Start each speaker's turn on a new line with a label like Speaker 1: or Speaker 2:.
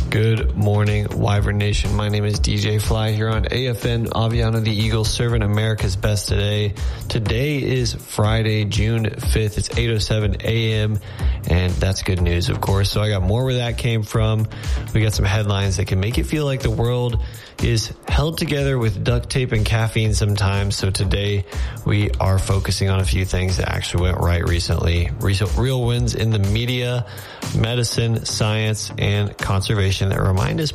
Speaker 1: Good morning, Wyvern Nation. My name is DJ Fly here on AFN, Aviano the Eagle, serving America's best today. Today is Friday, June 5th. It's 8:07 a.m., and that's good news, of course. So I got more where that came from. We got some headlines that can make it feel like the world is held together with duct tape and caffeine sometimes. So today we are focusing on a few things that actually went right recently. Real wins in the media, medicine, science, and conservation that remind us